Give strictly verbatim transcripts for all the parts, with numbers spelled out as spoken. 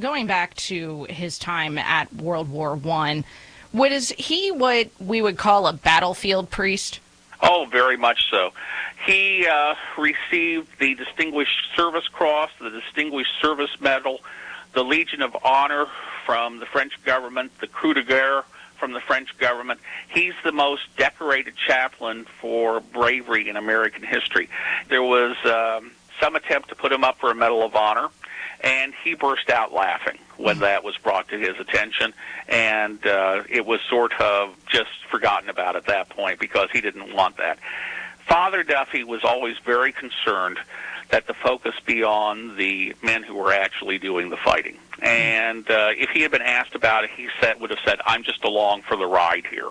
going back to his time at World War One, was he what we would call a battlefield priest? Oh, very much so. He uh, received the Distinguished Service Cross, the Distinguished Service Medal, the Legion of Honor from the French government, the Croix de Guerre from the French government. He's the most decorated chaplain for bravery in American history. There was um, some attempt to put him up for a Medal of Honor, and he burst out laughing when that was brought to his attention, and uh, it was sort of just forgotten about at that point because he didn't want that. Father Duffy was always very concerned that the focus be on the men who were actually doing the fighting. And uh, if he had been asked about it, he said, would have said, I'm just along for the ride here.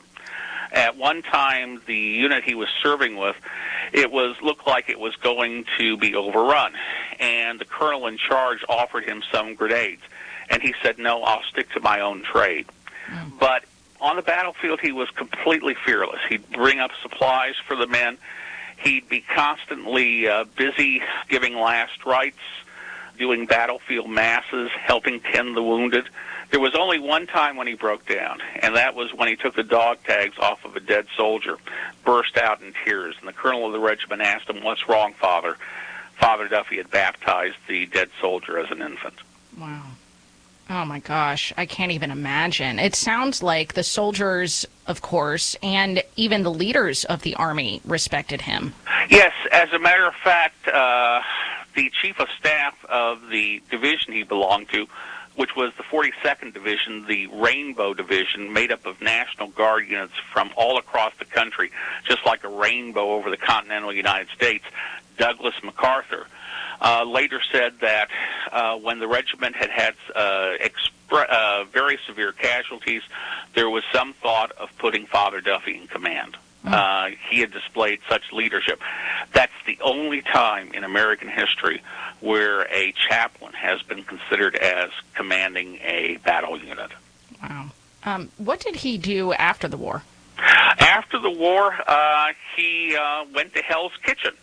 At one time, the unit he was serving with, it was looked like it was going to be overrun, and the colonel in charge offered him some grenades, and he said, no, I'll stick to my own trade. Mm. But on the battlefield, he was completely fearless. He'd bring up supplies for the men. He'd be constantly uh, busy giving last rites, doing battlefield masses, helping tend the wounded. There was only one time when he broke down, and that was when he took the dog tags off of a dead soldier, burst out in tears, and the colonel of the regiment asked him, what's wrong, Father? Father Duffy had baptized the dead soldier as an infant. Wow. Oh, my gosh. I can't even imagine. It sounds like the soldiers, of course, and even the leaders of the Army respected him. Yes. As a matter of fact, uh, the chief of staff of the division he belonged to, which was the forty-second Division, the Rainbow Division, made up of National Guard units from all across the country, just like a rainbow over the continental United States, Douglas MacArthur, uh, later said that uh, when the regiment had had uh, expre- uh, very severe casualties, there was some thought of putting Father Duffy in command. Uh, he had displayed such leadership. That's the only time in American history where a chaplain has been considered as commanding a battle unit. Wow. Um, what did he do after the war? After the war, uh, he uh, went to Hell's Kitchen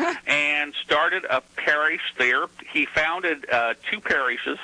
and started a parish there. He founded uh, two parishes,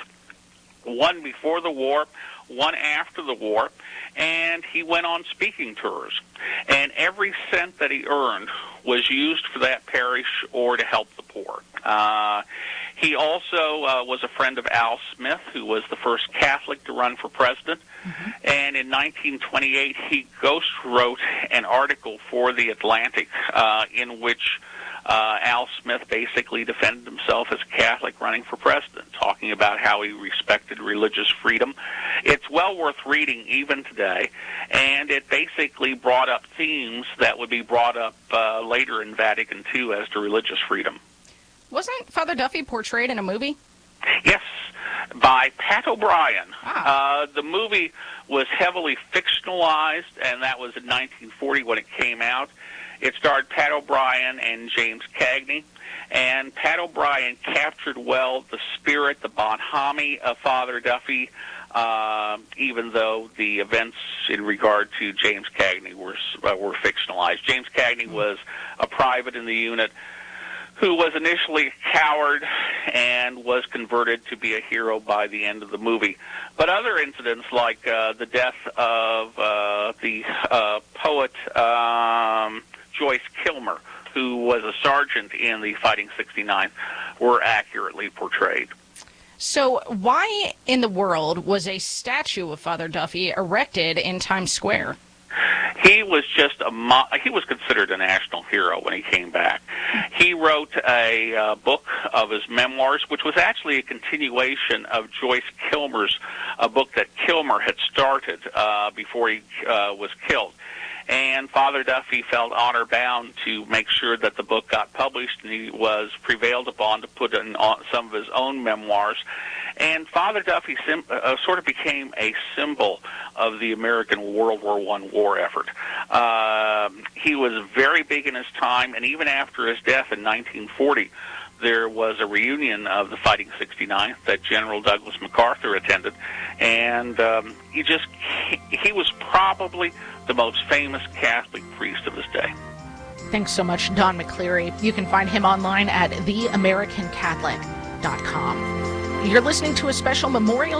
one before the war, one after the war, and he went on speaking tours. And every cent that he earned was used for that parish or to help the poor. Uh, he also uh, was a friend of Al Smith, who was the first Catholic to run for president. Mm-hmm. And in nineteen twenty-eight, he ghost wrote an article for The Atlantic uh, in which Uh, Al Smith basically defended himself as a Catholic running for president, talking about how he respected religious freedom. It's well worth reading even today, and it basically brought up themes that would be brought up uh, later in Vatican Two as to religious freedom. Wasn't Father Duffy portrayed in a movie? Yes, by Pat O'Brien. Ah. Uh, the movie was heavily fictionalized, and that was in nineteen forty when it came out. It starred Pat O'Brien and James Cagney, and Pat O'Brien captured well the spirit, the bonhomie of Father Duffy, uh, even though the events in regard to James Cagney were uh, were fictionalized. James Cagney was a private in the unit who was initially a coward and was converted to be a hero by the end of the movie. But other incidents like uh, the death of uh, the uh, poet Um, Joyce Kilmer, who was a sergeant in the Fighting sixty-nine, were accurately portrayed. So why in the world was a statue of Father Duffy erected in Times Square? He was just a mo- he was considered a national hero when he came back. He wrote a uh, book of his memoirs, which was actually a continuation of Joyce Kilmer's a book that Kilmer had started uh, before he uh, was killed. And Father Duffy felt honor-bound to make sure that the book got published, and he was prevailed upon to put in some of his own memoirs. And Father Duffy sim- uh, sort of became a symbol of the American World War One war effort. Uh, he was very big in his time, and even after his death in nineteen forty, there was a reunion of the Fighting sixty-nine that General Douglas MacArthur attended, and um, he just he, he was probably the most famous Catholic priest of his day. Thanks so much, Don McCleary. You can find him online at the american catholic dot com. You're listening to a special Memorial